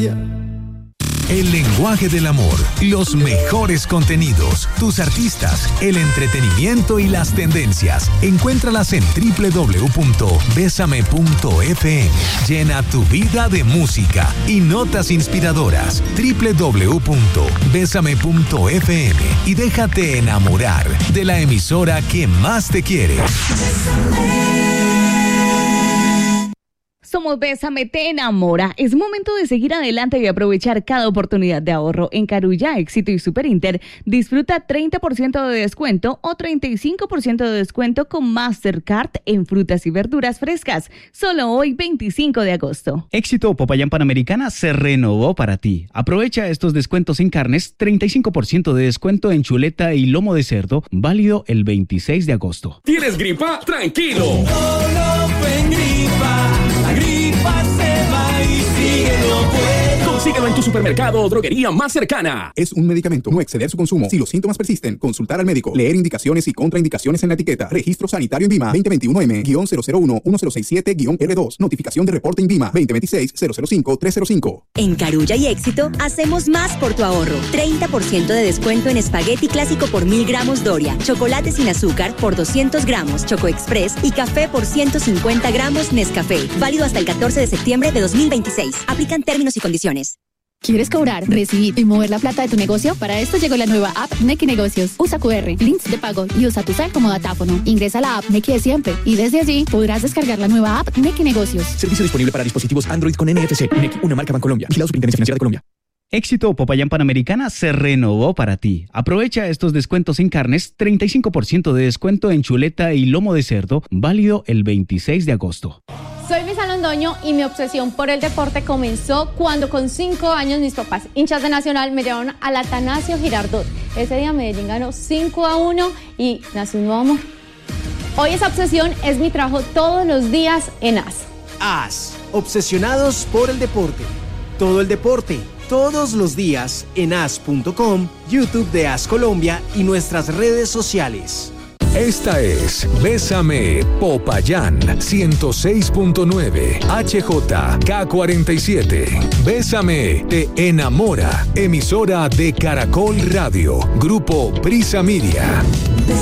El lenguaje del amor, los mejores contenidos, tus artistas, el entretenimiento y las tendencias. Encuéntralas en www.besame.fm. Llena tu vida de música y notas inspiradoras. www.besame.fm y déjate enamorar de la emisora que más te quiere. Somos Bésame, te enamora. Es momento de seguir adelante y aprovechar cada oportunidad de ahorro. En Carulla, Éxito y Superinter, disfruta 30% de descuento o 35% de descuento con Mastercard en frutas y verduras frescas. Solo hoy, 25 de agosto. Éxito Popayán Panamericana se renovó para ti. Aprovecha estos descuentos en carnes, 35% de descuento en chuleta y lomo de cerdo, válido el 26 de agosto. ¿Tienes gripa? ¡Tranquilo! La gripa se va y síguelo pues. Consíguelo en tu supermercado o droguería más cercana. Es un medicamento. No exceder su consumo. Si los síntomas persisten, consultar al médico. Leer indicaciones y contraindicaciones en la etiqueta. Registro sanitario INVIMA 2021M-001-167-R2. Notificación de reporte INVIMA 2026-005-305. En Carulla y Éxito hacemos más por tu ahorro. 30% de descuento en espagueti clásico por 1000 gramos Doria, chocolate sin azúcar por 200 gramos Choco Express y café por 150 gramos Nescafé. Válido hasta el 14 de septiembre de 2026. Aplican términos y condiciones. ¿Quieres cobrar, recibir y mover la plata de tu negocio? Para esto llegó la nueva app Nequi Negocios. Usa QR, links de pago y usa tu cel como datáfono. Ingresa a la app Nequi de siempre y desde allí podrás descargar la nueva app Nequi Negocios. Servicio disponible para dispositivos Android con NFC. Nequi, una marca Bancolombia. Vigilado Superintendencia Financiera de Colombia. Éxito Popayán Panamericana se renovó para ti. Aprovecha estos descuentos en carnes, 35% de descuento en chuleta y lomo de cerdo, válido el 26 de agosto. Soy Luisa Londoño y mi obsesión por el deporte comenzó cuando con 5 años mis papás, hinchas de Nacional, me llevaron al Atanasio Girardot. Ese día Medellín ganó 5-1 y nació un nuevo amor. Hoy esa obsesión es mi trabajo todos los días en AS. AS, obsesionados por el deporte. Todo el deporte, todos los días en as.com, YouTube de AS Colombia y nuestras redes sociales. Esta es Bésame Popayán 106.9 HJK47. Bésame te enamora. Emisora de Caracol Radio. Grupo Prisa Media.